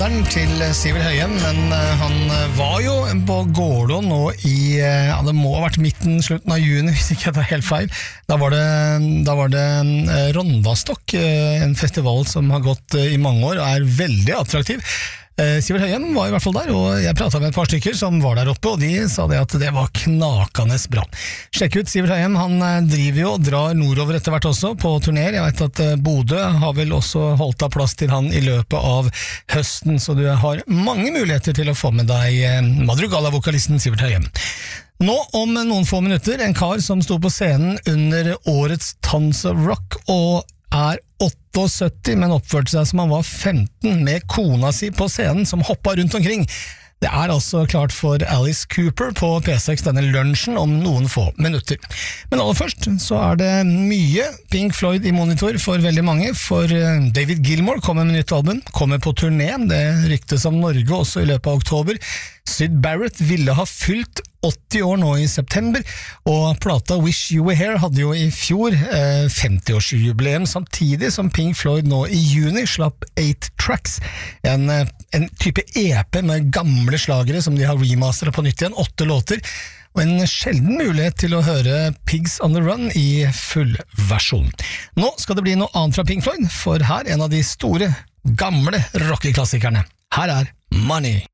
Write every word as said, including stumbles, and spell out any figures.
Til Sivert Høyem, men han var jo på Gårdå nå i, ja, det må ha vært midten, slutten av juni, hvis ikke jeg tar helt feil. Da var det, da var det Rondastokk, en festival som har gått i mange år og er veldig attraktiv. Sivert Høyem var i hvert fall der, og jeg pratet med et par stykker som var der oppe, og de sa det at det var knakende bra. Sjekk ut Sivert Høyem, han driver jo og drar nordover etter hvert også på turnéer. Jeg vet at Bodø har vel også holdt av plass til han i løpet av høsten, så du har mange muligheter til å få med deg Madrugalla-vokalisten Sivert Høyem. Nå om noen få minutter, en kar som sto på scenen under årets Tons of Rock og er syttiåtte, men oppførte seg som han var femten med kona si på scenen som hoppet rundt omkring. Det er altså klart for Alice Cooper på P seks denne lunsjen om noen få minutter. Men aller først så er det mye Pink Floyd i monitor for veldig mange, for David Gilmour kommer med nytt album, kommer på turné, det ryktes om Norge også i løpet av oktober. Syd Barrett ville ha fylt åtti år nå i september, og plata Wish You Were Here hadde jo i fjor eh, femti-årsjubileum, samtidig som Pink Floyd nå i juni slapp eight tracks, en, en type E P med gamle slagere som de har remasteret på nytt igjen, åtte låter, og en sjelden mulighet til å høre Pigs on the Run i full versjon. Nå skal det bli noe annet fra Pink Floyd, for her en av de store, gamle rockeklassikerne. Her er Money.